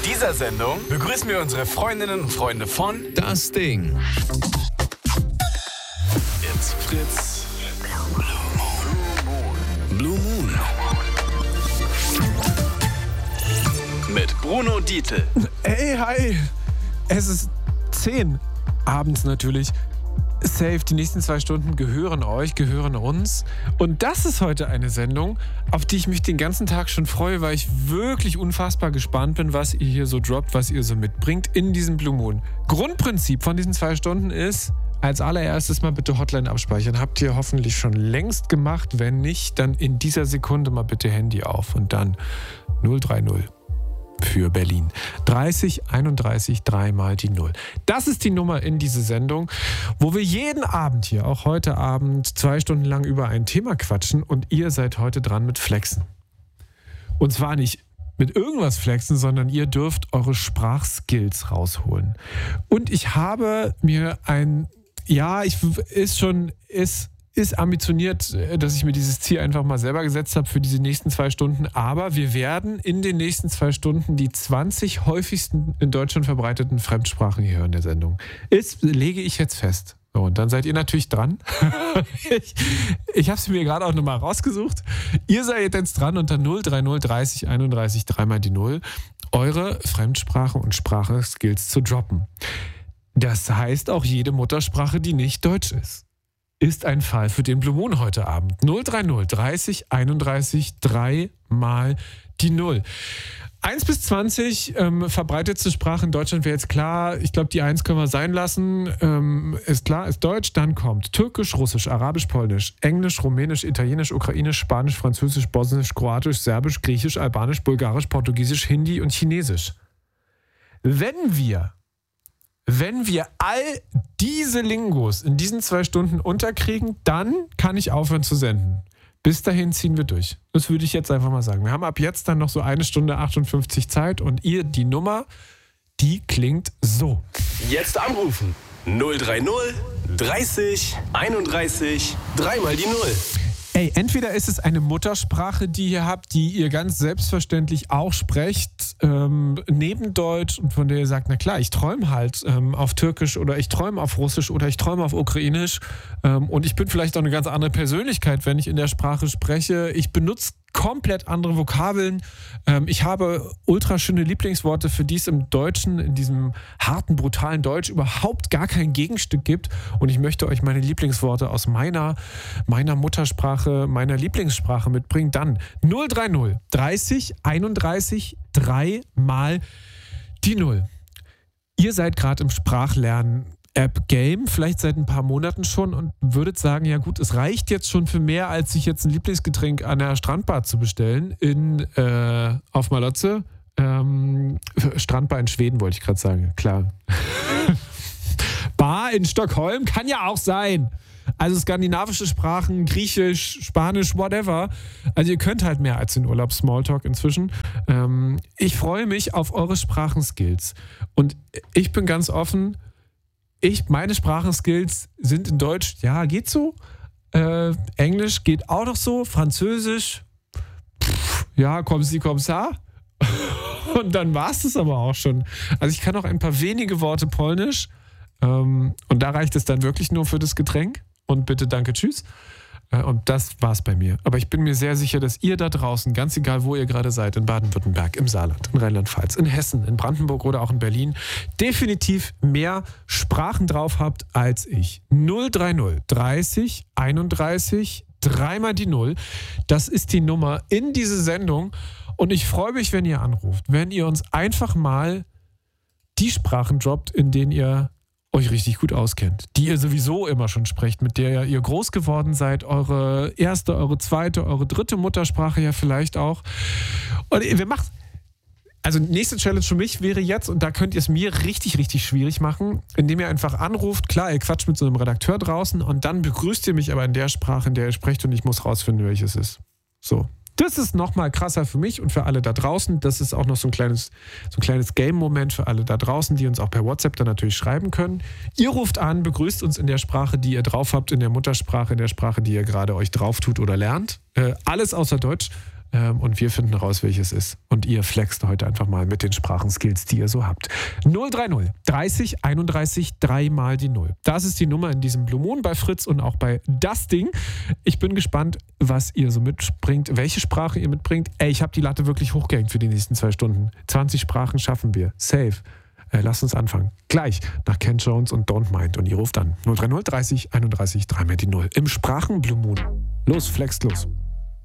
dieser Sendung begrüßen wir unsere Freundinnen und Freunde von Das Ding. It's Fritz Blue Moon mit Bruno Dietl. Hey, hi! Es ist 10 abends natürlich. Safe, die nächsten 2 Stunden gehören euch, gehören uns. Und das ist heute eine Sendung, auf die ich mich den ganzen Tag schon freue, weil ich wirklich unfassbar gespannt bin, was ihr hier so droppt, was ihr so mitbringt in diesem Blue Moon. Grundprinzip von diesen 2 Stunden ist, als allererstes mal bitte Hotline abspeichern. Habt ihr hoffentlich schon längst gemacht. Wenn nicht, dann in dieser Sekunde mal bitte Handy auf und dann 030 für Berlin. 30 31 3 mal die 0. Das ist die Nummer in diese Sendung, wo wir jeden Abend hier, auch heute Abend, 2 Stunden lang über ein Thema quatschen und ihr seid heute dran mit Flexen. Und zwar nicht mit irgendwas flexen, sondern ihr dürft eure Sprachskills rausholen. Und ich habe mir ist ambitioniert, dass ich mir dieses Ziel einfach mal selber gesetzt habe für diese nächsten 2 Stunden. Aber wir werden in den nächsten 2 Stunden die 20 häufigsten in Deutschland verbreiteten Fremdsprachen hier hören in der Sendung. Lege ich jetzt fest. So, und dann seid ihr natürlich dran. Ich habe es mir gerade auch nochmal rausgesucht. Ihr seid jetzt dran unter 030 30 31 3 mal die 0 eure Fremdsprache und Sprachskills zu droppen. Das heißt auch jede Muttersprache, die nicht Deutsch ist ein Fall für den Blue Moon heute Abend. 030 30 31 3 mal die 0. 1 bis 20 verbreitetste Sprache in Deutschland wäre jetzt klar. Ich glaube, die 1 können wir sein lassen. Ist klar, ist Deutsch. Dann kommt Türkisch, Russisch, Arabisch, Polnisch, Englisch, Rumänisch, Italienisch, Ukrainisch, Spanisch, Französisch, Bosnisch, Kroatisch, Serbisch, Griechisch, Albanisch, Bulgarisch, Portugiesisch, Hindi und Chinesisch. Wenn wir all diese Lingos in diesen 2 Stunden unterkriegen, dann kann ich aufhören zu senden. Bis dahin ziehen wir durch. Das würde ich jetzt einfach mal sagen. Wir haben ab jetzt dann noch so 1 Stunde 58 Zeit und die Nummer, die klingt so. Jetzt anrufen. 030 30 31 3 mal die 0. Ey, entweder ist es eine Muttersprache, die ihr habt, die ihr ganz selbstverständlich auch sprecht, neben Deutsch, und von der ihr sagt, na klar, ich träume halt auf Türkisch oder ich träume auf Russisch oder ich träume auf Ukrainisch und ich bin vielleicht auch eine ganz andere Persönlichkeit, wenn ich in der Sprache spreche. Ich benutze komplett andere Vokabeln. Ich habe ultra schöne Lieblingsworte, für die es im Deutschen, in diesem harten, brutalen Deutsch überhaupt gar kein Gegenstück gibt. Und ich möchte euch meine Lieblingsworte aus meiner Muttersprache, meiner Lieblingssprache mitbringen. Dann 030 30 31 3 mal die 0. Ihr seid gerade im Sprachlernen-App-Game, vielleicht seit ein paar Monaten schon und würdet sagen, ja gut, es reicht jetzt schon für mehr, als sich jetzt ein Lieblingsgetränk an der Strandbar zu bestellen auf Malotze. Strandbar in Schweden wollte ich gerade sagen, klar. Bar in Stockholm kann ja auch sein. Also skandinavische Sprachen, Griechisch, Spanisch, whatever. Also ihr könnt halt mehr als den Urlaubs-Smalltalk inzwischen. Ich freue mich auf eure Sprachenskills. Und ich bin ganz offen, meine Sprachenskills sind in Deutsch, ja, geht so. Englisch geht auch noch so. Französisch, ja, comme ci, comme ça. Und dann war es das aber auch schon. Also ich kann auch ein paar wenige Worte Polnisch. Und da reicht es dann wirklich nur für das Getränk. Und bitte, danke, tschüss. Und das war's bei mir. Aber ich bin mir sehr sicher, dass ihr da draußen, ganz egal wo ihr gerade seid, in Baden-Württemberg, im Saarland, in Rheinland-Pfalz, in Hessen, in Brandenburg oder auch in Berlin, definitiv mehr Sprachen drauf habt als ich. 030 30 31 3 mal die 0. Das ist die Nummer in diese Sendung. Und ich freue mich, wenn ihr anruft, wenn ihr uns einfach mal die Sprachen droppt, in denen ihr euch richtig gut auskennt, die ihr sowieso immer schon sprecht, mit der ihr groß geworden seid, eure erste, eure zweite, eure dritte Muttersprache ja vielleicht auch. Und nächste Challenge für mich wäre jetzt, und da könnt ihr es mir richtig, richtig schwierig machen, indem ihr einfach anruft, klar, ihr quatscht mit so einem Redakteur draußen und dann begrüßt ihr mich aber in der Sprache, in der ihr sprecht und ich muss rausfinden, welches es ist. So. Das ist nochmal krasser für mich und für alle da draußen. Das ist auch noch so ein kleines Game-Moment für alle da draußen, die uns auch per WhatsApp dann natürlich schreiben können. Ihr ruft an, begrüßt uns in der Sprache, die ihr drauf habt, in der Muttersprache, in der Sprache, die ihr gerade euch drauf tut oder lernt. Alles außer Deutsch. und wir finden raus, welches ist. Und ihr flext heute einfach mal mit den Sprachenskills, die ihr so habt. 030 30 31 3 mal die 0. Das ist die Nummer in diesem Blue Moon bei Fritz und auch bei Das Ding. Ich bin gespannt, was ihr so mitbringt, welche Sprache ihr mitbringt. Ich habe die Latte wirklich hochgehängt für die nächsten 2 Stunden. 20 Sprachen schaffen wir. Safe. Lasst uns anfangen. Gleich nach Ken Jones und Don't Mind. Und ihr ruft an 030 30 31 3 mal die 0. Im Sprachen Blue Moon. Los, flext los.